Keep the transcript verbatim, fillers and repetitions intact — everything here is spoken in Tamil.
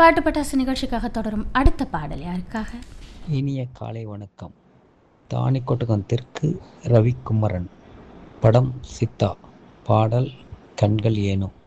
பாட்டு பட்டாசு நிகழ்ச்சிக்காக தொடரும் அடுத்த பாடல் யாருக்காக? இனிய காலை வணக்கம். தாணிக்கொட்டகம் தெற்கு ரவிக்குமரன். படம் சித்தா. பாடல் கண்கள் ஏனோ.